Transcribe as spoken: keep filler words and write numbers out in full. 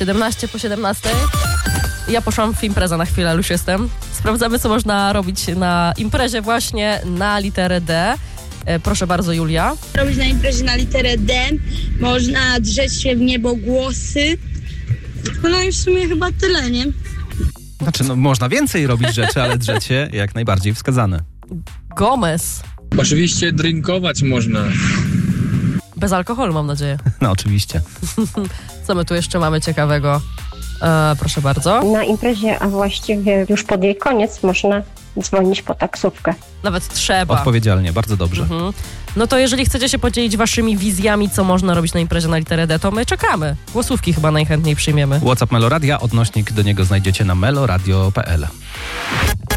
siedemnaście po siedemnastej. Ja poszłam w imprezę na chwilę, już jestem. Sprawdzamy, co można robić na imprezie właśnie na literę D. E, proszę bardzo, Julia. Robić na imprezie na literę D. Można drzeć się w niebo głosy. No i w sumie chyba tyle, nie? Znaczy, no można więcej robić rzeczy, ale drzecie jak najbardziej wskazane. Gomez. Oczywiście drinkować można. Bez alkoholu, mam nadzieję. No oczywiście. Co my tu jeszcze mamy ciekawego? E, proszę bardzo. Na imprezie, a właściwie już pod jej koniec, można dzwonić po taksówkę. Nawet trzeba. Odpowiedzialnie, bardzo dobrze. Mhm. No to jeżeli chcecie się podzielić waszymi wizjami, co można robić na imprezie na literę D, to my czekamy. Głosówki chyba najchętniej przyjmiemy. WhatsApp Meloradia, odnośnik do niego znajdziecie na meloradio kropka p l.